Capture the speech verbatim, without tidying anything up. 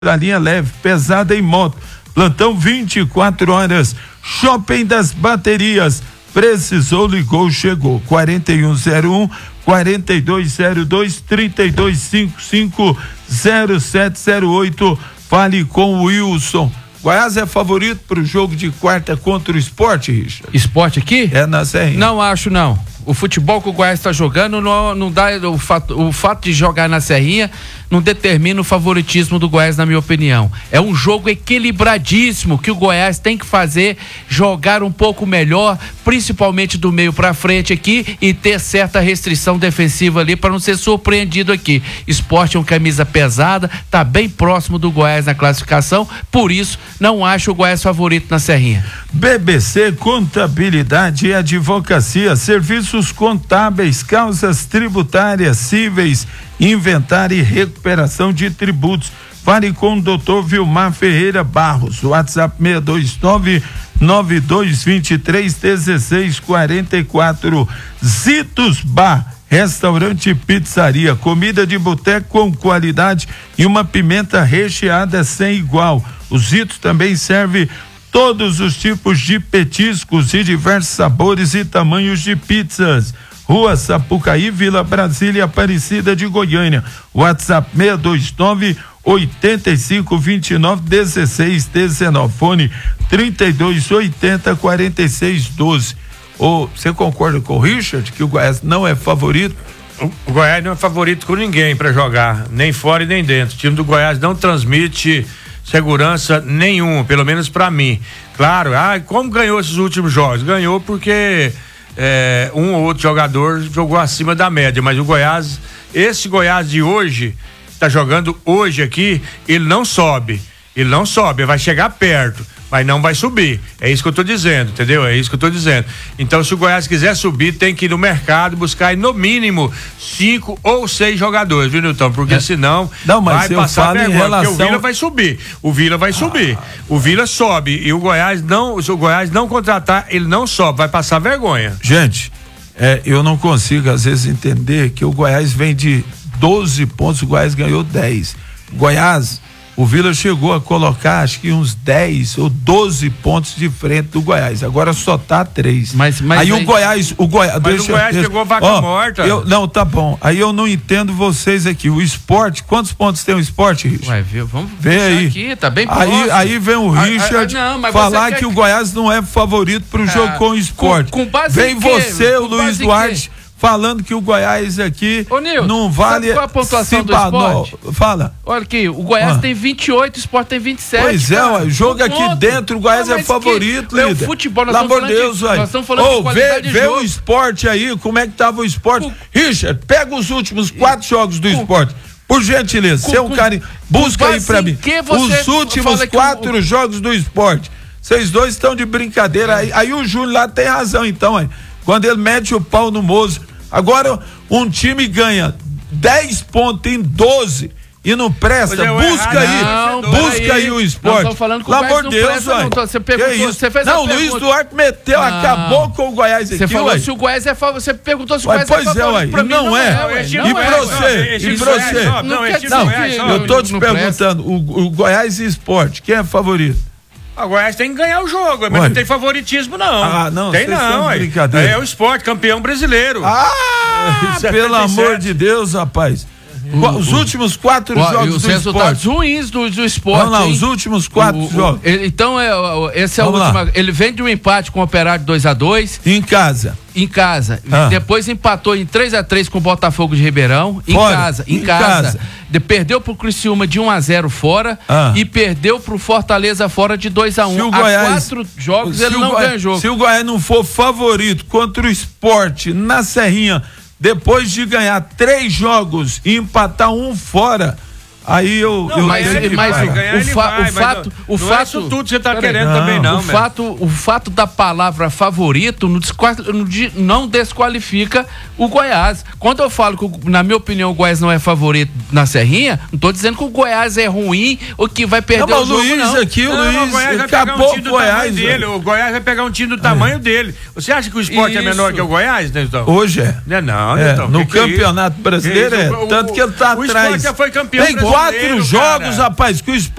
da linha leve, pesada e moto. Plantão vinte e quatro horas. Shopping das Baterias. Precisou, ligou, chegou. quarenta e um zero um, quarenta e dois zero dois, trinta e dois cinquenta e cinco, zero sete zero oito. Fale com o Wilson. Goiás é favorito para o jogo de quarta contra o Sport, Richard? Sport aqui? É na Serrinha. Não acho, não. O futebol que o Goiás está jogando não, não dá o fato, o fato de jogar na Serrinha não determina o favoritismo do Goiás, na minha opinião. É um jogo equilibradíssimo que o Goiás tem que fazer, jogar um pouco melhor, principalmente do meio para frente aqui, e ter certa restrição defensiva ali para não ser surpreendido aqui. Sport é uma camisa pesada, tá bem próximo do Goiás na classificação, por isso não acho o Goiás favorito na Serrinha. B B C Contabilidade e Advocacia, serviços contábeis, causas tributárias, cíveis, inventário e recuperação de tributos. Fale com o doutor Vilmar Ferreira Barros, WhatsApp seis dois nove, nove dois dois três, um seis quatro quatro. Zitos Bar, restaurante e pizzaria, comida de boteco com qualidade e uma pimenta recheada sem igual. O Zitos também serve todos os tipos de petiscos e diversos sabores e tamanhos de pizzas. Rua Sapucaí, Vila Brasília, Aparecida de Goiânia. WhatsApp seis dois nove, oito cinco dois nove, um seis um nove. Fone trinta e dois oitenta, quarenta e seis doze. Ô, você concorda com o Richard que o Goiás não é favorito? O Goiás não é favorito com ninguém para jogar, nem fora e nem dentro. O time do Goiás não transmite segurança nenhuma, pelo menos para mim. Claro, ah, como ganhou esses últimos jogos? Ganhou porque é, um ou outro jogador jogou acima da média, mas o Goiás, esse Goiás de hoje, tá jogando hoje aqui, ele não sobe, ele não sobe, vai chegar perto, mas não vai subir. É isso que eu tô dizendo, entendeu? É isso que eu tô dizendo. Então, se o Goiás quiser subir, tem que ir no mercado buscar no mínimo cinco ou seis jogadores, viu, Nilton? Porque é. senão não, mas vai passar vergonha, relação... porque o Vila vai subir. O Vila vai ah. subir. O Vila sobe e o Goiás não, se o Goiás não contratar, ele não sobe, vai passar vergonha. Gente, é, eu não consigo às vezes entender que o Goiás vem de doze pontos, o Goiás ganhou dez. Goiás, o Vila chegou a colocar acho que uns dez ou doze pontos de frente do Goiás. Agora só tá três. Mas, mas aí, aí o Goiás, o Goiás, mas deixa, o Goiás deixa, pegou vaca ó, morta. Eu, não, tá bom. Aí eu não entendo vocês aqui. O Sport, quantos pontos tem o Sport, Richard? Ué, viu? Vamos ver aí. Aqui, tá bem aí, aí vem o Richard ah, ah, não, falar que o Goiás não é favorito pro ah, jogo com o Sport. Com, com base vem em você, quê? o Luiz Duarte, falando que o Goiás aqui Ô, Nil, não vale. Sabe qual a pontuação do Sport? Fala. Olha aqui, o Goiás ah. tem vinte e oito, o Sport tem vinte e sete. Pois é, o jogo aqui ponto. dentro, o Goiás não, é favorito, que, líder. É o futebol, nós Pelo amor de Deus, velho. Nós estamos falando oh, de qualidade vê, de vê jogo. o Sport aí, como é que tava o Sport. O... Richard, pega os últimos quatro jogos do com... Sport. Por gentileza, você é um cara. Busca aí pra mim. Os últimos quatro o... jogos do Sport. Vocês dois estão de brincadeira. É. Aí, aí o Júlio lá tem razão, então, aí. Quando ele mete o pau no Mozo. Agora, um time ganha dez pontos em doze e não presta. É, busca aí, não, busca aí, aí o Sport. Não, falando Pelo amor de Deus, não, você perguntou, você fez não, o Luiz Duarte meteu, não. acabou com o Goiás aqui. Você falou ué. se o Goiás é favorito, você perguntou se o ué, Goiás é favorito. Pois é, pra mim não, não é. é. Não, é. E pra você, e pra você. Não, eu tô te perguntando, o Goiás e Sport, quem é favorito? O Goiás tem que ganhar o jogo, mas Olha. não tem favoritismo, não. Ah, não, tem não, é, é o Sport, campeão brasileiro. Ah, pelo amor de Deus, rapaz. O, os últimos quatro o, jogos os do resultados Sport. ruins do, do Sport. Vamos lá, hein? os últimos quatro o, jogos. O, ele, então, é, esse é Vamos o último. Lá. Ele vem de um empate com o Operário dois a dois. Em casa. Em casa. Ah. Depois empatou em três a três com o Botafogo de Ribeirão. Em fora. casa. Em, em casa. casa. De, perdeu pro Criciúma de um a zero fora. Ah. E perdeu pro Fortaleza fora de dois a um. Há Goiás, quatro jogos ele não ganha jogo. Se o Goiás não for favorito contra o Sport na Serrinha, depois de ganhar três jogos e empatar um fora, aí eu. Não, eu mas ele mas vai. O, ganhar, o, fa vai, o fato. O não fato é isso tudo que você tá querendo não, também, não. O fato, o fato da palavra favorito não, não desqualifica o Goiás. Quando eu falo que, na minha opinião, o Goiás não é favorito na Serrinha, não tô dizendo que o Goiás é ruim ou que vai perder não, o jogo, Luiz não. Aqui, o não, Luiz, o Goiás vai pegar um time do Goiás, tamanho dele. O Goiás vai pegar um time do tamanho é. dele. Você acha que o Sport isso. é menor que o Goiás, né, Hoje é. Não, não, é. então, No que campeonato que brasileiro é. O, Tanto que ele tá o atrás. O Sport já foi campeão tem brasileiro. quatro jogos, cara. rapaz, que o